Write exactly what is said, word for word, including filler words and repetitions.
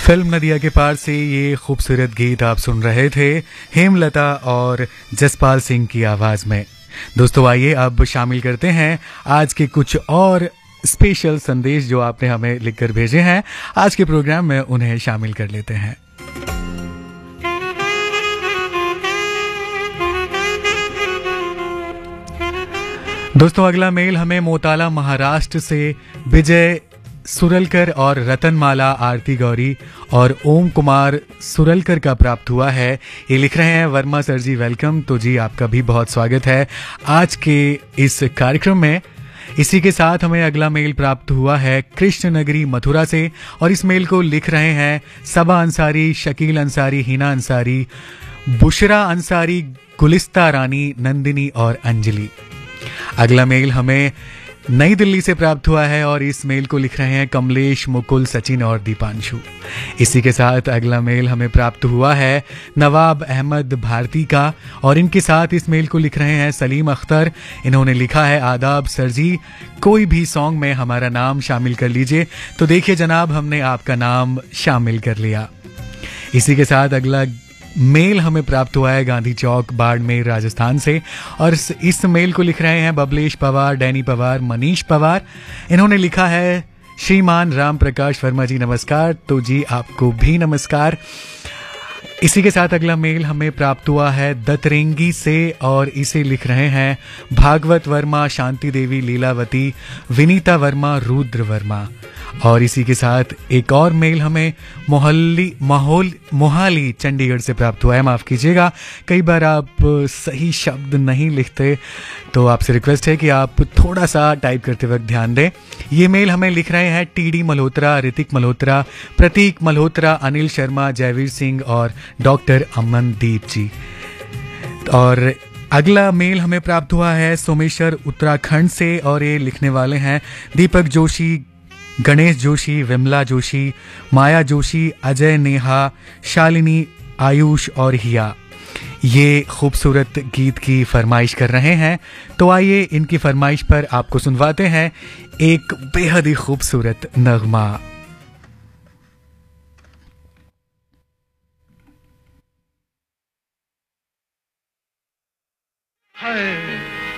Film नदिया के पार से ये खूबसूरत गीत आप सुन रहे थे हेमलता और जसपाल सिंह की आवाज में। दोस्तों आइए अब शामिल करते हैं आज के कुछ और स्पेशल संदेश जो आपने हमें लिखकर भेजे हैं। आज के प्रोग्राम में उन्हें शामिल कर लेते हैं। दोस्तों अगला मेल हमें मोताला महाराष्ट्र से विजय सुरलकर और रतनमाला आरती गौरी और ओम कुमार सुरलकर का प्राप्त हुआ है। ये लिख रहे हैं वर्मा सर जी वेलकम। तो जी आपका भी बहुत स्वागत है आज के इस कार्यक्रम में। इसी के साथ हमें अगला मेल प्राप्त हुआ है कृष्णनगरी मथुरा से और इस मेल को लिख रहे हैं सबा अंसारी, शकील अंसारी, हिना अंसारी, बुशरा अंसारी, गुलिस्ता रानी, नंदिनी और अंजलि। अगला मेल हमें नई दिल्ली से प्राप्त हुआ है और इस मेल को लिख रहे हैं कमलेश, मुकुल, सचिन और दीपांशु। इसी के साथ अगला मेल हमें प्राप्त हुआ है नवाब अहमद भारती का और इनके साथ इस मेल को लिख रहे हैं सलीम अख्तर। इन्होंने लिखा है आदाब सर जी, कोई भी सॉन्ग में हमारा नाम शामिल कर लीजिए। तो देखिए जनाब, हमने आपका नाम शामिल कर लिया। इसी के साथ अगला मेल हमें प्राप्त हुआ है गांधी चौक, बाड़मेर, राजस्थान से और इस मेल को लिख रहे हैं बबलेश पवार, डैनी पवार, मनीष पवार। इन्होंने लिखा है श्रीमान राम प्रकाश वर्मा जी नमस्कार। तो जी आपको भी नमस्कार। इसी के साथ अगला मेल हमें प्राप्त हुआ है दतरेंगी से और इसे लिख रहे हैं भागवत वर्मा, शांति देवी, लीलावती, विनीता वर्मा, रुद्र वर्मा। और इसी के साथ एक और मेल हमें मोहल्ली माहौल मोहाली चंडीगढ़ से प्राप्त हुआ है। माफ़ कीजिएगा, कई बार आप सही शब्द नहीं लिखते, तो आपसे रिक्वेस्ट है कि आप थोड़ा सा टाइप करते वक्त ध्यान दें। ये मेल हमें लिख रहे हैं टीडी मल्होत्रा, ऋतिक मल्होत्रा, प्रतीक मल्होत्रा, अनिल शर्मा, जयवीर सिंह और डॉक्टर अमनदीप जी। और अगला मेल हमें प्राप्त हुआ है सोमेश्वर उत्तराखंड से और ये लिखने वाले हैं दीपक जोशी, गणेश जोशी, विमला जोशी, माया जोशी, अजय, नेहा, शालिनी, आयुष और हिया। ये खूबसूरत गीत की फरमाइश कर रहे हैं। तो आइए इनकी फरमाइश पर आपको सुनवाते हैं एक बेहद ही खूबसूरत नगमा।